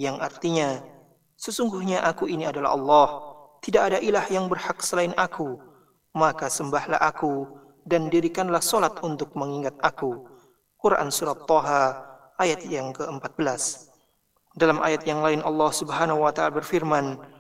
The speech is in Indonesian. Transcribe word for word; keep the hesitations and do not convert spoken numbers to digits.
yang artinya, sesungguhnya aku ini adalah Allah, tidak ada ilah yang berhak selain aku, maka sembahlah aku dan dirikanlah solat untuk mengingat aku. Quran Surat Thaha ayat yang keempat belas. Dalam ayat yang lain Allah Subhanahu wa Ta'ala berfirman,